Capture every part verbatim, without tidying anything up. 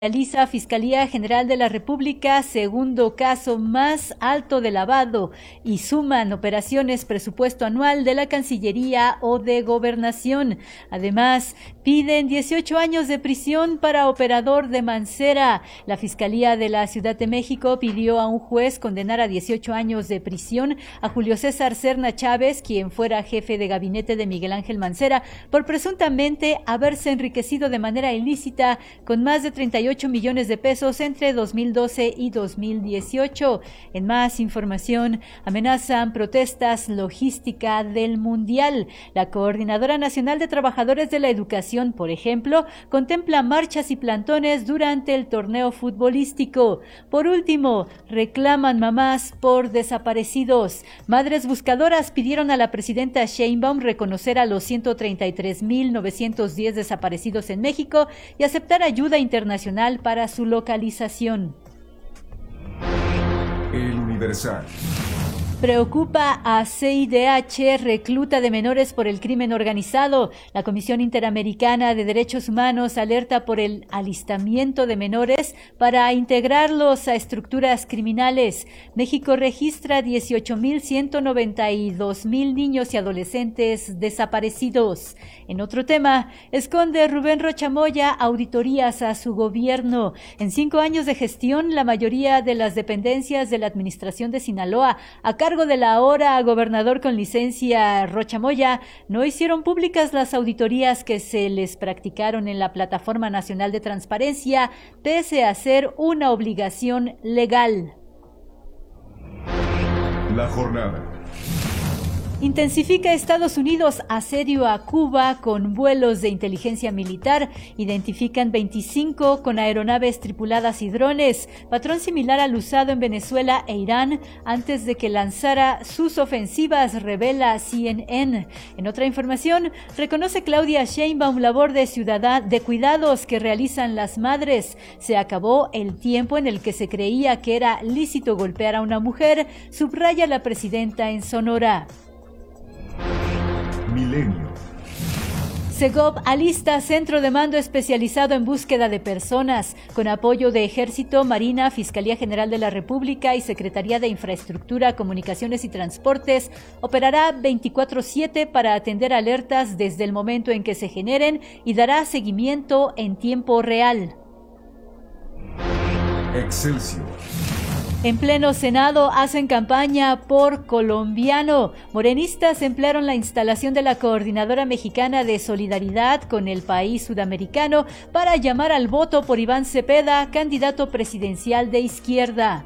Realiza Fiscalía General de la República, segundo caso más alto de lavado, y suman operaciones presupuesto anual de la Cancillería o de Gobernación. Además, piden dieciocho años de prisión para operador de Mancera. La Fiscalía de la Ciudad de México pidió a un juez condenar a dieciocho años de prisión a Julio César Serna Chávez, quien fuera jefe de gabinete de Miguel Ángel Mancera, por presuntamente haberse enriquecido de manera ilícita con más de treinta y ocho millones de pesos entre dos mil doce y dos mil dieciocho. En más información, amenazan protestas logística del Mundial. La Coordinadora Nacional de Trabajadores de la Educación, por ejemplo, contempla marchas y plantones durante el torneo futbolístico. Por último, reclaman mamás por desaparecidos. Madres buscadoras pidieron a la presidenta Sheinbaum reconocer a los ciento treinta y tres mil novecientos diez desaparecidos en México y aceptar ayuda internacional para su localización. El Universal. Preocupa a C I D H, recluta de menores por el crimen organizado. La Comisión Interamericana de Derechos Humanos alerta por el alistamiento de menores para integrarlos a estructuras criminales. México registra dieciocho mil ciento noventa y dos mil niños y adolescentes desaparecidos. En otro tema, esconde Rubén Rocha Moya auditorías a su gobierno. En cinco años de gestión, la mayoría de las dependencias de la Administración de Sinaloa, a cargo de la ahora gobernador con licencia Rocha Moya, no hicieron públicas las auditorías que se les practicaron en la Plataforma Nacional de Transparencia, pese a ser una obligación legal. La jornada. Intensifica Estados Unidos asedio a Cuba con vuelos de inteligencia militar. Identifican veinticinco con aeronaves tripuladas y drones, patrón similar al usado en Venezuela e Irán antes de que lanzara sus ofensivas, revela C N N. En otra información, reconoce Claudia Sheinbaum labor de ciudadana de cuidados que realizan las madres. Se acabó el tiempo en el que se creía que era lícito golpear a una mujer, subraya la presidenta en Sonora. Milenio. Segov alista centro de mando especializado en búsqueda de personas, con apoyo de Ejército, Marina, Fiscalía General de la República y Secretaría de Infraestructura, Comunicaciones y Transportes. Operará veinticuatro siete para atender alertas desde el momento en que se generen y dará seguimiento en tiempo real. Excelsior. En pleno Senado hacen campaña por colombiano. Morenistas emplearon la instalación de la Coordinadora Mexicana de Solidaridad con el país sudamericano para llamar al voto por Iván Cepeda, candidato presidencial de izquierda.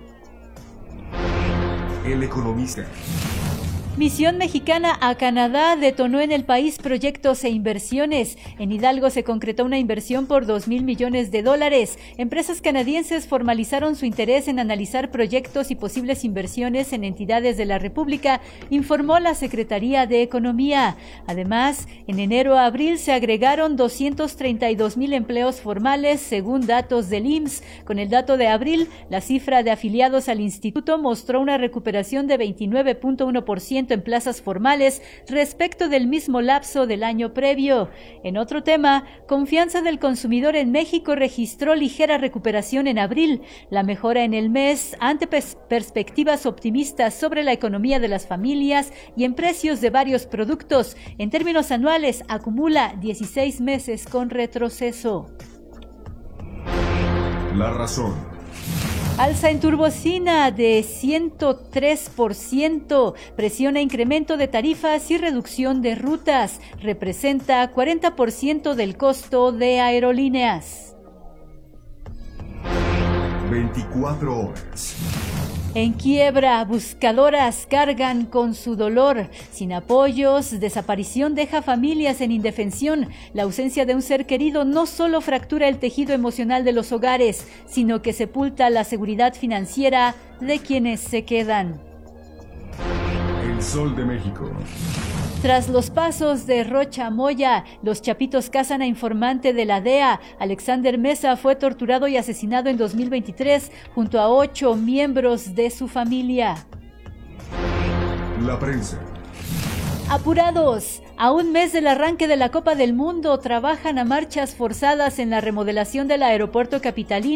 El Economista. Misión mexicana a Canadá detonó en el país proyectos e inversiones. En Hidalgo se concretó una inversión por dos mil millones de dólares. Empresas canadienses formalizaron su interés en analizar proyectos y posibles inversiones en entidades de la República, informó la Secretaría de Economía. Además, en enero a abril se agregaron doscientos treinta y dos mil empleos formales, según datos del I M S S. Con el dato de abril, la cifra de afiliados al instituto mostró una recuperación de veintinueve punto uno por ciento en plazas formales respecto del mismo lapso del año previo. En otro tema, confianza del consumidor en México registró ligera recuperación en abril. La mejora en el mes ante pers- perspectivas optimistas sobre la economía de las familias y en precios de varios productos. En términos anuales, acumula dieciséis meses con retroceso. La razón. Alza en turbocina de ciento tres por ciento, presiona incremento de tarifas y reducción de rutas, representa cuarenta por ciento del costo de aerolíneas. veinticuatro horas. En quiebra, buscadoras cargan con su dolor. Sin apoyos, desaparición deja familias en indefensión. La ausencia de un ser querido no solo fractura el tejido emocional de los hogares, sino que sepulta la seguridad financiera de quienes se quedan. El Sol de México. Tras los pasos de Rocha Moya, los Chapitos cazan a informante de la D E A. Alexander Mesa fue torturado y asesinado en dos mil veintitrés junto a ocho miembros de su familia. La prensa. Apurados, a un mes del arranque de la Copa del Mundo, trabajan a marchas forzadas en la remodelación del aeropuerto capitalino.